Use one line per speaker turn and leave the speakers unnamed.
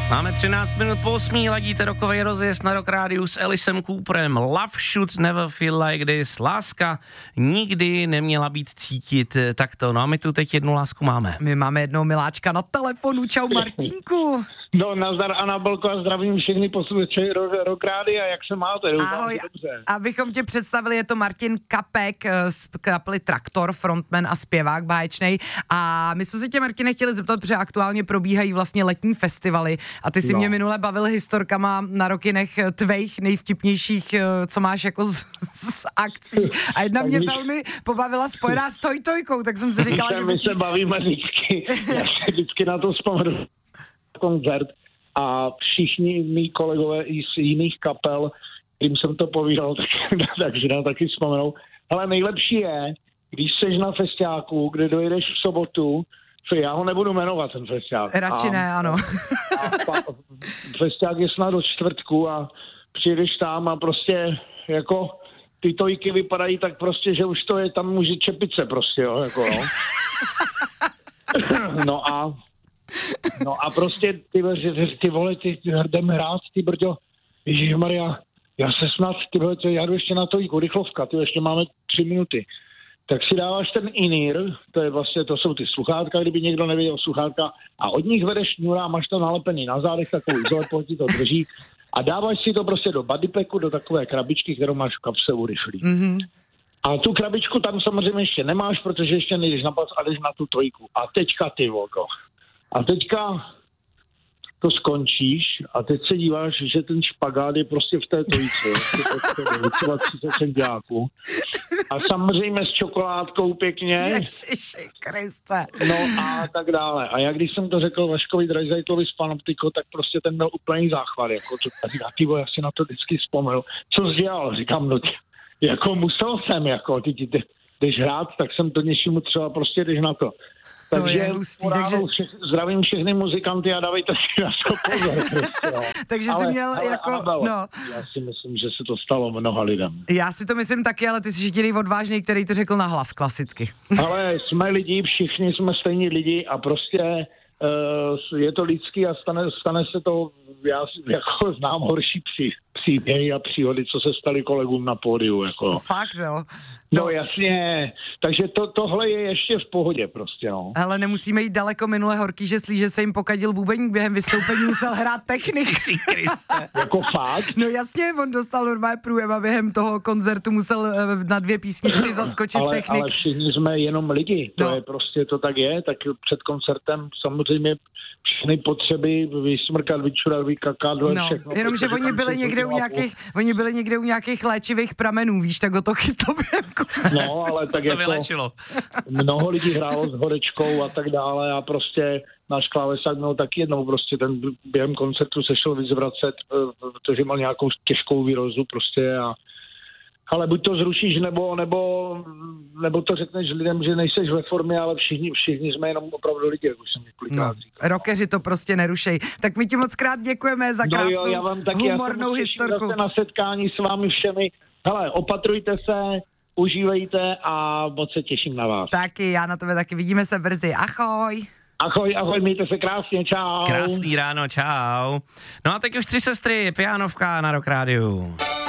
Máme 13 minut po 8, ladíte rokovej rozjezd na Rock Rádiu s Elisem Cooperem. Love should never feel like this. Láska nikdy neměla být cítit takto. No a my tu teď jednu lásku máme.
My máme jednoho miláčka na telefonu. Čau Martínku.
No, nazdar Anabelko a zdravím všechny posluchače Rock Rádia, jak se máte?
Ahoj, abychom tě představili, je to Martin Kapek z kapely Traktor, frontman a zpěvák báječnej. A my jsme se tě, Martine, chtěli zeptat, protože aktuálně probíhají vlastně letní festivaly a ty si mě minule bavil historkama na rokinech tvejch nejvtipnějších, co máš jako z akcí. A jedna mě velmi pobavila spojená s Tojtojkou, tak jsem si říkala, že
my se bavíme vždycky, já se vždycky na to vzpomenu koncert a všichni mý kolegové i z jiných kapel, kterým jsem to povídal, takže nám taky vzpomenou. Ale nejlepší je, když seš na festiáku, kde dojedeš v sobotu, já ho nebudu jmenovat, ten festiák.
Radši ne, ano.
Festiák je snad do čtvrtku a přijedeš tam a prostě jako ty tojky vypadají tak prostě, že už to je tam může čepice prostě, jo, jako jo. No a prostě ty vole, ty jdeme hrát, ty brďo, ježišmarja, já se snad, já jdu ještě na tojku, rychlovka, ty ještě máme 3 minuty. Tak si dáváš ten in-ear, to jsou ty sluchátka, kdyby někdo nevěděl sluchátka, a od nich vedeš šňůra, máš to nalepený na zádech, takový izolator ti to drží a dáváš si to prostě do bodypacku, do takové krabičky, kterou máš v kapse u rychlí. Mm-hmm. A tu krabičku tam samozřejmě ještě nemáš, protože ještě nejdeš na pas a jdeš na tu tojku. A teďka ty vogo. A teďka to skončíš a teď se díváš, že ten špagát je prostě v té tojici. Třeba 30 centiáků. A samozřejmě s čokoládkou pěkně.
Ježiši Kriste.
No a tak dále. A já když jsem to řekl Vaškovi Drajzajtlovi z Panoptico, tak prostě ten měl úplný záchvat. Jako to, říká, já si na to vždycky vzpomenu. Co jsi dělal? Říkám, no jako musel jsem, jako ty jdeš hrát, tak jsem to něčemu třeba prostě jdeš na to. Takže
je hustý, takže
zdravím všechny muzikanty a dávejte si na to pozor.
Takže jsi měl jako, no.
Já si myslím, že se to stalo mnoha lidem.
Já si to myslím taky, ale ty jsi jediný odvážný, který to řekl nahlas klasicky.
Ale jsme lidi, všichni jsme stejní lidi a prostě je to lidský a stane se to, já jako znám horší příběhy a příhody, co se staly kolegům na pódiu. Jako.
Fakt, jo.
No jasně, takže tohle je ještě v pohodě prostě, no.
Ale nemusíme jít daleko, minule Horký, že se jim pokadil bubeník během vystoupení, musel hrát technik.
Jako fakt?
No jasně, on dostal normálně průjem a během toho koncertu musel na 2 písničky zaskočit technik.
Ale všichni jsme jenom lidi, to je prostě, to tak je, tak před koncertem samozřejmě všechny potřeby vysmrkat, vyčurat, vykakat, všechno.
Jenomže oni byli někde u nějakých léčivých pramenů, víš, tak o to chytlo během koncertu.
No, ale tak jako mnoho lidí hrálo s horečkou a tak dále a prostě náš klávesák měl taky jednou prostě ten během koncertu se šel vyzvracet, protože měl nějakou těžkou výrozu prostě ale buď to zrušíš, nebo to řekneš lidem, že nejseš ve formě, ale všichni jsme jenom opravdu lidi, jak už jsem několikrát říkal.
Rockeři to prostě nerušej. Tak my ti moc krát děkujeme za krásnou humornou historku.
Já jsem na setkání s vámi všemi. Hele, opatrujte se, užívejte a moc se těším na vás.
Taky, já na tebe taky. Vidíme se brzy. Ahoj.
Ahoj, mějte se krásně, čau.
Krásný ráno, čau. No a teď už 3 sestry, pianovka na Rock Rádiu.